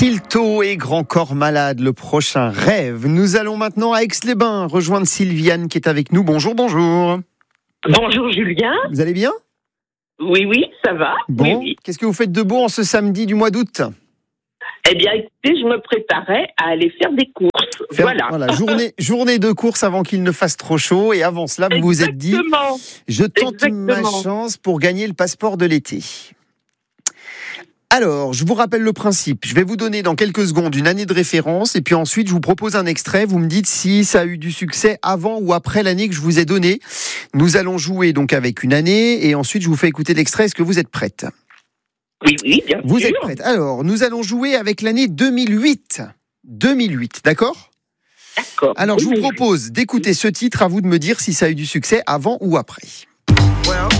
Pilto et Grand Corps Malade, le prochain rêve. Nous allons maintenant à Aix-les-Bains rejoindre Sylviane qui est avec nous. Bonjour, bonjour. Bonjour Julien. Vous allez bien ? Oui, ça va. Bon, Oui. Qu'est-ce que vous faites de beau en ce samedi du mois d'août ? Eh bien, écoutez, je me préparais à aller faire des courses. Voilà. Journée de course avant qu'il ne fasse trop chaud. Et avant cela, vous vous êtes dit, je tente ma chance pour gagner le passeport de l'été. Alors, je vous rappelle le principe. Je vais vous donner dans quelques secondes une année de référence et puis ensuite, je vous propose un extrait. Vous me dites si ça a eu du succès avant ou après l'année que je vous ai donnée. Nous allons jouer donc avec une année et ensuite, je vous fais écouter l'extrait. Est-ce que vous êtes prête ? Oui, bien sûr. Vous êtes prête ? Alors, nous allons jouer avec l'année 2008. 2008, d'accord ? D'accord. Alors, je vous propose d'écouter ce titre. À vous de me dire si ça a eu du succès avant ou après.